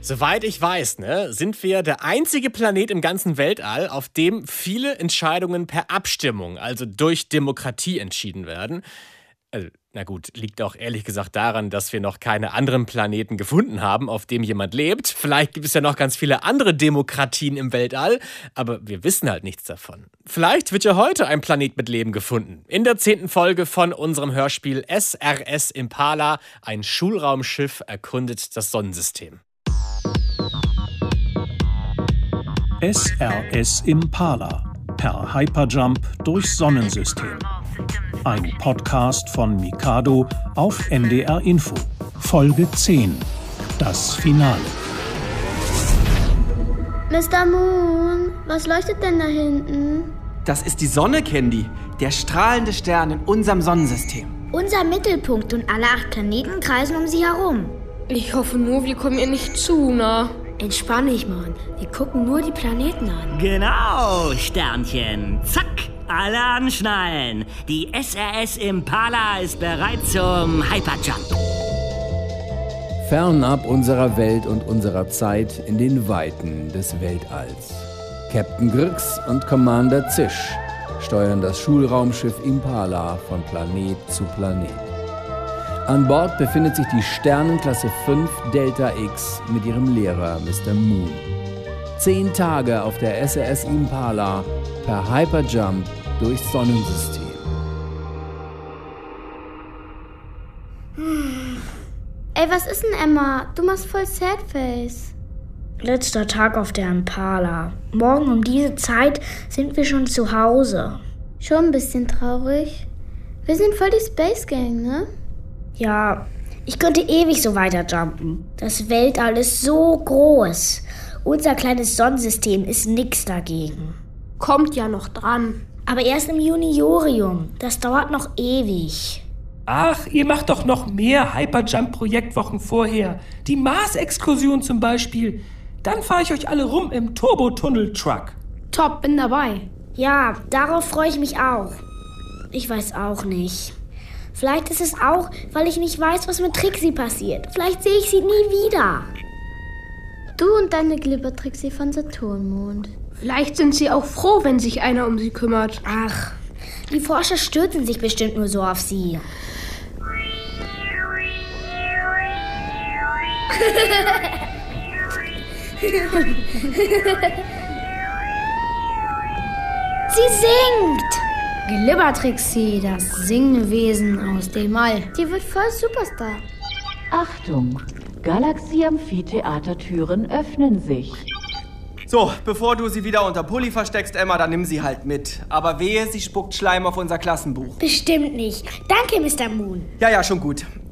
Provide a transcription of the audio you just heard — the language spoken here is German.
Soweit ich weiß, sind wir der einzige Planet im ganzen Weltall, auf dem viele Entscheidungen per Abstimmung, also durch Demokratie entschieden werden. Na gut, liegt auch ehrlich gesagt daran, dass wir noch keine anderen Planeten gefunden haben, auf dem jemand lebt. Vielleicht gibt es ja noch ganz viele andere Demokratien im Weltall, aber wir wissen halt nichts davon. Vielleicht wird ja heute ein Planet mit Leben gefunden. In der 10. Folge von unserem Hörspiel SRS Impala, ein Schulraumschiff erkundet das Sonnensystem. SRS Impala, per Hyperjump durchs Sonnensystem. Ein Podcast von Mikado auf NDR Info. Folge 10. Das Finale. Mr. Moon, was leuchtet denn da hinten? Das ist die Sonne, Candy. Der strahlende Stern in unserem Sonnensystem. Unser Mittelpunkt und alle 8 Planeten kreisen um sie herum. Ich hoffe nur, wir kommen ihr nicht zu nah. Entspann dich, Mann. Wir gucken nur die Planeten an. Genau, Sternchen. Zack, alle anschnallen. Die SRS Impala ist bereit zum Hyperjump. Fernab unserer Welt und unserer Zeit in den Weiten des Weltalls. Captain Grix und Commander Zisch steuern das Schulraumschiff Impala von Planet zu Planet. An Bord befindet sich die Sternenklasse 5 Delta X mit ihrem Lehrer Mr. Moon. 10 Tage auf der SRS Impala per Hyperjump durchs Sonnensystem. Ey, was ist denn, Emma? Du machst voll Sadface. Letzter Tag auf der Impala. Morgen um diese Zeit sind wir schon zu Hause. Schon ein bisschen traurig. Wir sind voll die Space Gang, ne? Ja, ich könnte ewig so weiterjumpen. Das Weltall ist so groß. Unser kleines Sonnensystem ist nix dagegen. Kommt ja noch dran. Aber erst im Juniorium. Das dauert noch ewig. Ach, ihr macht doch noch mehr Hyperjump-Projektwochen vorher. Die Mars-Exkursion zum Beispiel. Dann fahre ich euch alle rum im Turbo-Tunnel-Truck. Top, bin dabei. Ja, darauf freue ich mich auch. Ich weiß auch nicht. Vielleicht ist es auch, weil ich nicht weiß, was mit Trixie passiert. Vielleicht sehe ich sie nie wieder. Du und deine Glibber-Trixie von Saturnmond. Vielleicht sind sie auch froh, wenn sich einer um sie kümmert. Ach, die Forscher stürzen sich bestimmt nur so auf sie. Sie singt! Glibber-Trixie, das Singwesen aus dem All. Die wird voll Superstar. Achtung, Galaxie-Amphitheater-Türen öffnen sich. So, bevor du sie wieder unter Pulli versteckst, Emma, dann nimm sie halt mit. Aber wehe, sie spuckt Schleim auf unser Klassenbuch. Bestimmt nicht. Danke, Mr. Moon. Ja, schon gut.